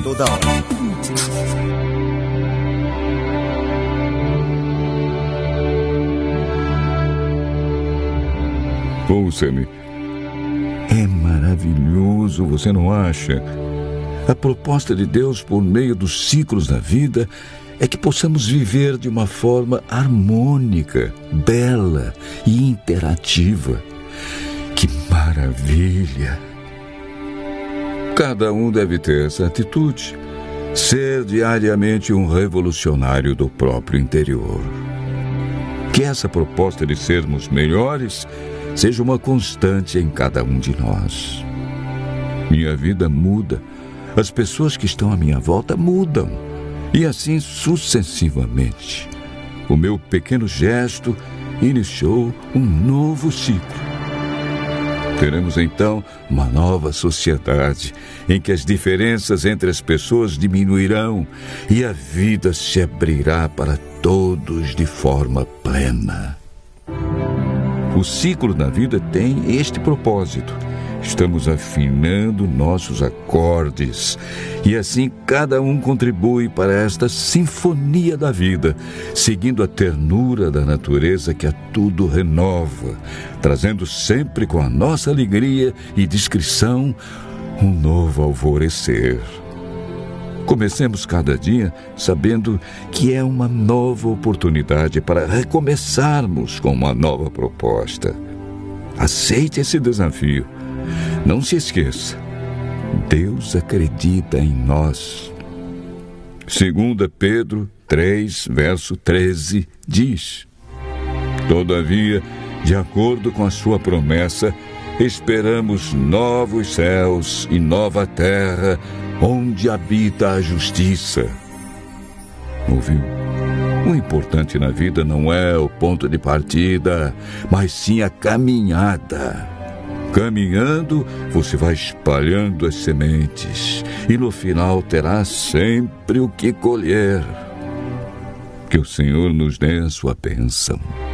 toda hora. Ouça-me. É maravilhoso, você não acha? A proposta de Deus por meio dos ciclos da vida é que possamos viver de uma forma harmônica, bela e interativa. Que maravilha! Cada um deve ter essa atitude. Ser diariamente um revolucionário do próprio interior. Que essa proposta de sermos melhores seja uma constante em cada um de nós. Minha vida muda, as pessoas que estão à minha volta mudam, e assim sucessivamente. O meu pequeno gesto iniciou um novo ciclo. Teremos então uma nova sociedade em que as diferenças entre as pessoas diminuirão e a vida se abrirá para todos de forma plena. O ciclo da vida tem este propósito. Estamos afinando nossos acordes e assim cada um contribui para esta sinfonia da vida, seguindo a ternura da natureza que a tudo renova, trazendo sempre com a nossa alegria e discrição um novo alvorecer. Comecemos cada dia sabendo que é uma nova oportunidade para recomeçarmos com uma nova proposta. Aceite esse desafio. Não se esqueça, Deus acredita em nós. 2 Pedro 3, verso 13, diz: Todavia, de acordo com a sua promessa, esperamos novos céus e nova terra, onde habita a justiça. Ouviu? O importante na vida não é o ponto de partida, mas sim a caminhada. Caminhando, você vai espalhando as sementes e no final terá sempre o que colher. Que o Senhor nos dê a sua bênção.